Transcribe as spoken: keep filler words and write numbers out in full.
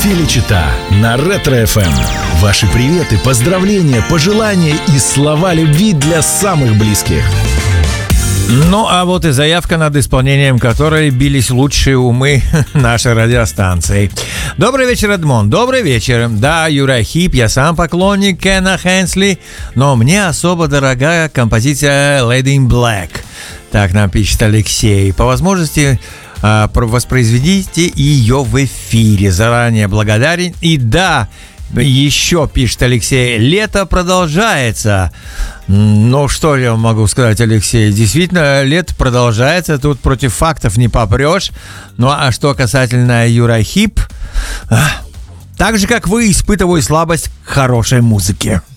Феличита на Ретро-эф эм. Ваши приветы, поздравления, пожелания и слова любви для самых близких. Ну, а вот и заявка, над исполнением которой бились лучшие умы нашей радиостанции. Добрый вечер, Эдмон. Добрый вечер. Да, Юра Хип, я сам поклонник Кена Хенсли, но мне особо дорогая композиция Lady in Black. Так нам пишет Алексей. По возможности воспроизведите ее в эфире. Заранее благодарен. И да, еще пишет Алексей, лето продолжается. Ну, что я могу сказать, Алексей? Действительно, лето продолжается. Тут против фактов не попрешь. Ну, а что касательно Юра Хип, так же, как вы, испытываю слабость к хорошей музыке.